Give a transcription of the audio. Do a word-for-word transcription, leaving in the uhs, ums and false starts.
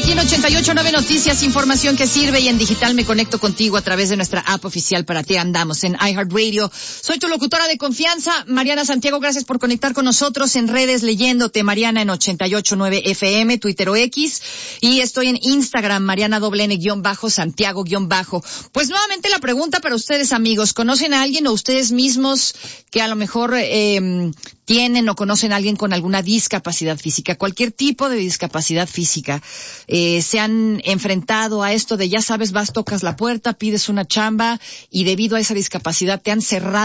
aquí en ochenta y ocho punto nueve Noticias, información que sirve, y en digital me conecto contigo a través de nuestra app oficial. Para ti andamos en iHeartRadio. Soy tu locutora de confianza, Mariana Santiago. Gracias por conectar con nosotros en redes, leyéndote Mariana en ochenta y ocho punto nueve F M, Twitter o X, y estoy en Instagram, Mariana doble N guión bajo, Santiago guión bajo. Pues nuevamente la pregunta para ustedes, amigos: ¿conocen a alguien o ustedes mismos que a lo mejor eh, tienen o conocen a alguien con alguna discapacidad física, cualquier tipo de discapacidad física? Eh, se han enfrentado a esto de, ya sabes, vas, tocas la puerta, pides una chamba y debido a esa discapacidad te han cerrado